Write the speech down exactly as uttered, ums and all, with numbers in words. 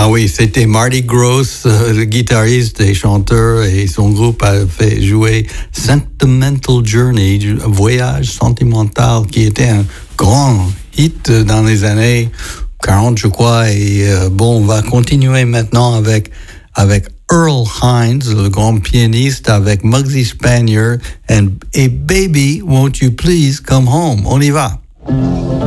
Ah oui, c'était Marty Gross, euh, le guitariste et chanteur, et son groupe a fait jouer Sentimental Journey, Voyage sentimental, qui était un grand hit dans les années quarante, je crois. Et euh, bon, on va continuer maintenant avec, avec Earl Hines, le grand pianiste, avec Muggsy Spanier, and, et Baby, Won't You Please Come Home. On y va.